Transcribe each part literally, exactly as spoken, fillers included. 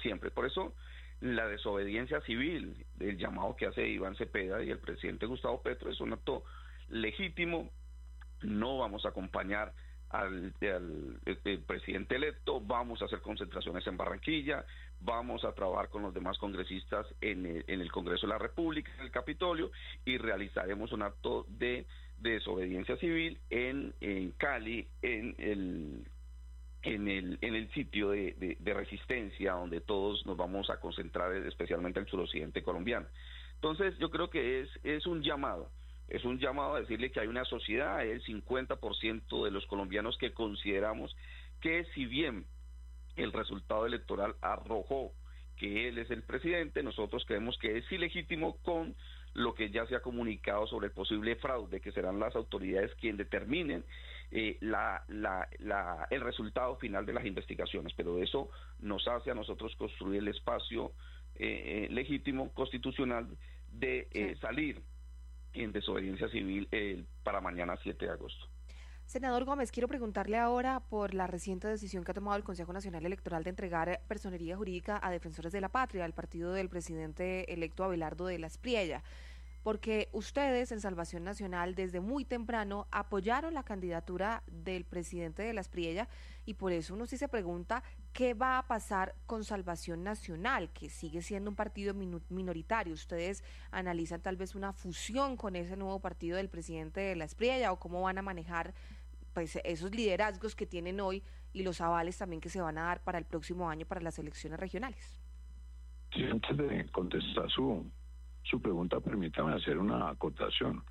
siempre. Por eso la desobediencia civil, el llamado que hace Iván Cepeda y el presidente Gustavo Petro es un acto legítimo. No vamos a acompañar al, al el presidente electo, vamos a hacer concentraciones en Barranquilla, vamos a trabajar con los demás congresistas en el, en el Congreso de la República, en el Capitolio, y realizaremos un acto de, de desobediencia civil en, en Cali, en el en el en el sitio de, de, de resistencia, donde todos nos vamos a concentrar, especialmente el suroccidente colombiano. Entonces yo creo que es, es un llamado, es un llamado a decirle que hay una sociedad, hay el cincuenta por ciento de los colombianos que consideramos que si bien el resultado electoral arrojó que él es el presidente, nosotros creemos que es ilegítimo con lo que ya se ha comunicado sobre el posible fraude, que serán las autoridades quienes determinen eh, la, la, la, el resultado final de las investigaciones, pero eso nos hace a nosotros construir el espacio eh, legítimo, constitucional, de eh, sí. salir en desobediencia civil eh, para mañana siete de agosto. Senador Gómez, quiero preguntarle ahora por la reciente decisión que ha tomado el Consejo Nacional Electoral de entregar personería jurídica a Defensores de la Patria, al partido del presidente electo Abelardo de la Espriella, porque ustedes en Salvación Nacional desde muy temprano apoyaron la candidatura del presidente de la Espriella y por eso uno sí se pregunta qué va a pasar con Salvación Nacional, que sigue siendo un partido minoritario. ¿Ustedes analizan tal vez una fusión con ese nuevo partido del presidente de la Espriella o cómo van a manejar pues esos liderazgos que tienen hoy y los avales también que se van a dar para el próximo año para las elecciones regionales? Sí, antes de contestar su, su pregunta, permítame hacer una acotación.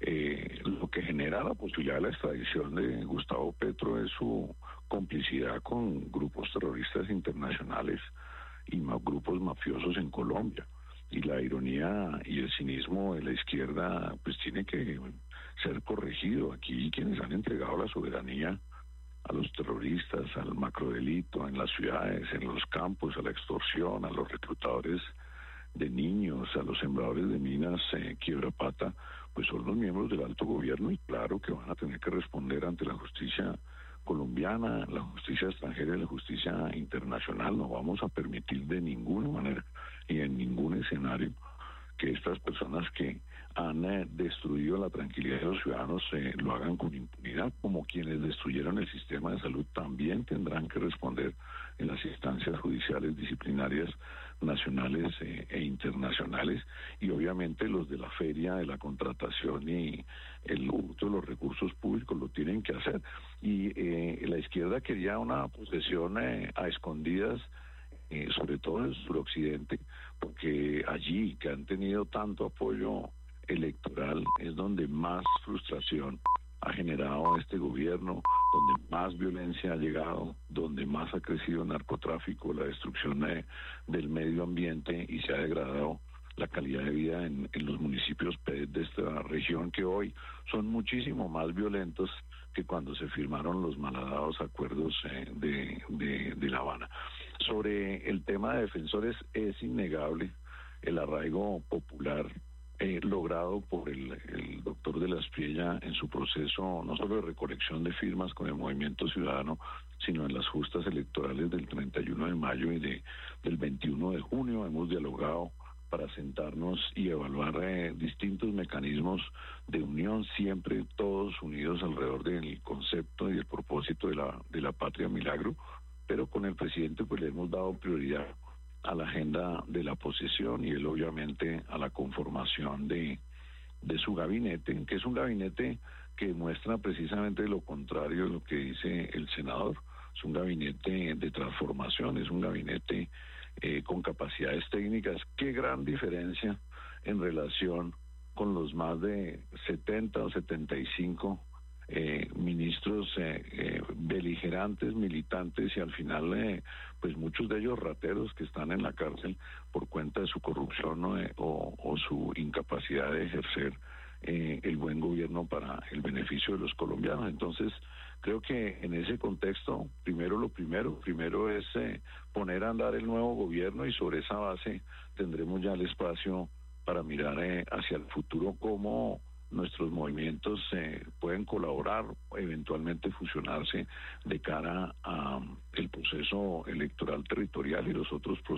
Eh, lo que genera la posibilidad de la extradición de Gustavo Petro es su complicidad con grupos terroristas internacionales y ma- grupos mafiosos en Colombia. Y la ironía y el cinismo de la izquierda pues tiene que ser corregido. Aquí quienes han entregado la soberanía a los terroristas, al macrodelito en las ciudades, en los campos, a la extorsión, a los reclutadores de niños, a los sembradores de minas, eh, quiebra pata, pues son los miembros del alto gobierno y claro que van a tener que responder ante la justicia colombiana, la justicia extranjera y la justicia internacional. No vamos a permitir de ninguna manera y en ningún escenario que estas personas que han eh, destruido la tranquilidad de los ciudadanos eh, lo hagan con impunidad, como quienes destruyeron el sistema de salud también tendrán que responder en las instancias judiciales disciplinarias nacionales eh, e internacionales, y obviamente los de la feria de la contratación y el hurto de los recursos públicos lo tienen que hacer. Y eh, la izquierda quería una posesión eh, a escondidas, Eh, sobre todo en el suroccidente, porque allí que han tenido tanto apoyo electoral es donde más frustración ha generado este gobierno, donde más violencia ha llegado, donde más ha crecido el narcotráfico, la destrucción de, del medio ambiente y se ha degradado la calidad de vida en, en los municipios de esta región, que hoy son muchísimo más violentos que cuando se firmaron los malhadados acuerdos eh, de, de, de La Habana. Sobre el tema de defensores, es innegable el arraigo popular eh, logrado por el, el doctor de la Espriella en su proceso, no solo de recolección de firmas con el Movimiento Ciudadano, sino en las justas electorales del treinta y uno de mayo y de, del veintiuno de junio. Hemos dialogado para sentarnos y evaluar eh, distintos mecanismos de unión, siempre todos unidos alrededor del concepto y el propósito de la, de la patria milagro, pero con el presidente pues le hemos dado prioridad a la agenda de la posesión y él obviamente a la conformación de, de su gabinete, que es un gabinete que muestra precisamente lo contrario de lo que dice el senador. Es un gabinete de transformación, es un gabinete eh, con capacidades técnicas. Qué gran diferencia en relación con los más de setenta o setenta y cinco eh, ministros eh, eh, beligerantes, militantes y al final eh, pues muchos de ellos rateros que están en la cárcel por cuenta de su corrupción, ¿no? eh, o, o su incapacidad de ejercer eh, el buen gobierno para el beneficio de los colombianos. Entonces creo que en ese contexto, primero lo primero, primero es eh, poner a andar el nuevo gobierno y sobre esa base tendremos ya el espacio para mirar eh, hacia el futuro cómo nuestros movimientos eh, pueden colaborar, eventualmente fusionarse de cara a um, el proceso electoral territorial y los otros procesos